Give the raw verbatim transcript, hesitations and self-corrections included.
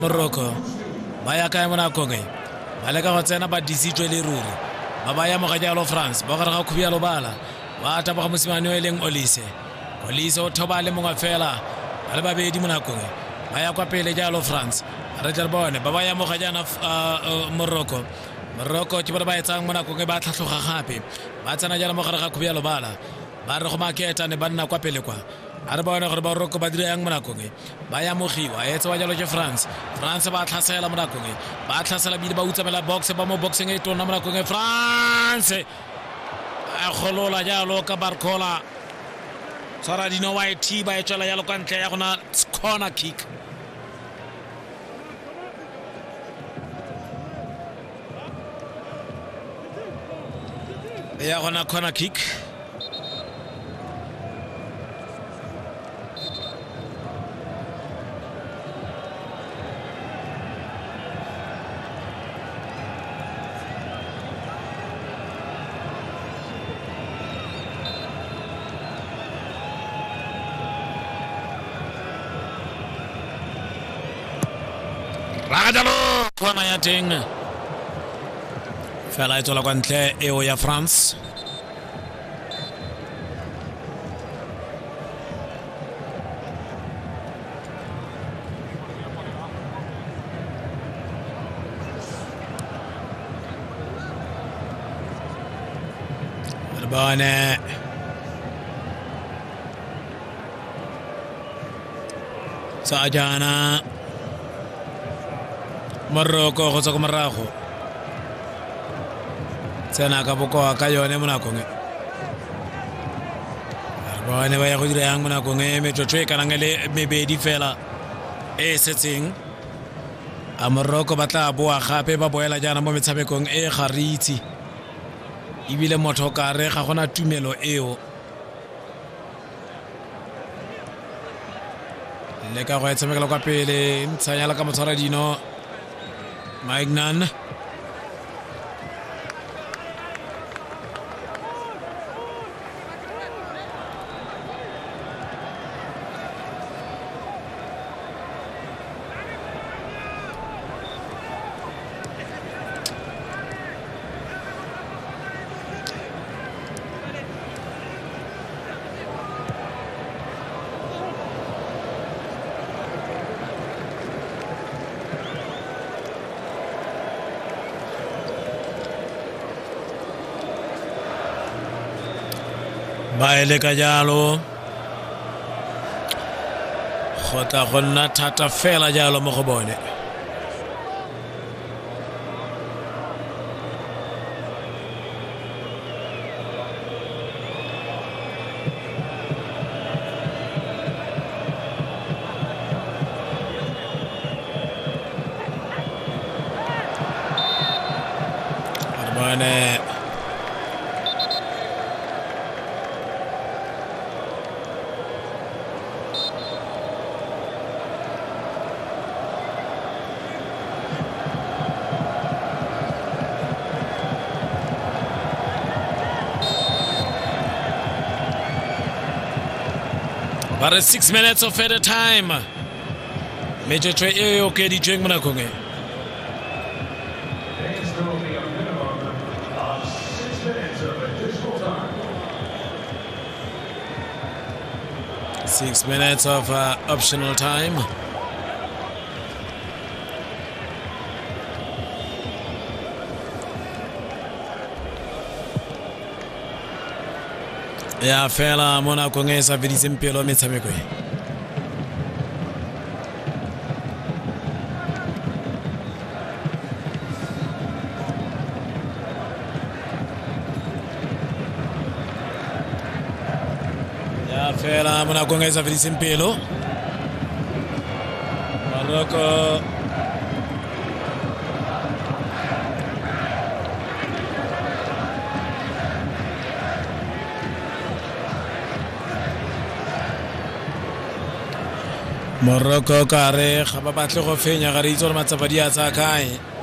Morocco ba ya kae mona konge ba leka go tsena ba disitswe le ruri ba ba ya mo ga jalo France ba gare ga khubialo bala ba ta ba mosimane o eleng Olise Olise o thoba le mongwe fela ba le babedi mona konge ba ya kwa pele jalo France re tla bone ba ba ya mo ga jana Morocco Morocco ke ba ba etsang mona konge ba tlhatlhoga gape ba tsena jalo mo gare ga khubialo bala ba re go maketa ne ba nna kwa pele kwa are ba bona gore ba Morocco ba dira yang mona konge ba ya mogiwa etsa wa jalo ke France France ba tlhasela mona konge ba tlhasela bile ba utsamela box ba mo boxing e tona mona konge France a kholola jalo ka Barcola tsara dino wa iti ba e tsela jalo kwa ntle ya gona corner kick ya gona corner kick Ragadalo kona ya teng fela e tswela kwa ntle eo ya France Bone Sajana Morocco go tswa go morago tsena ka bokoa ka yone mona konge bone ba ya go dira yang mona konge metsotso e kana le mebedi fela e setseng a Morocco ba tla boa gape ba boela jana mo metshamekong e garitsi ibile motho ka re ga gona tumelo eo le ka go etsamekela kwa pele ntshanyala ka motshwara dino Maignan baele ka jalo gota gonna thata fela jalo mo go bone Arbane But it's six minutes of further time. Major Trey okay, di Jeng mona konge. Six minutes of uh, optional time. Ya fela mona konge sa vidise mpelo metshameko e ya fela mona konge sa vidise mpelo Morocco Morocco ka re ga ba batle go fenya ga re itse gore matsapa di a tsa kae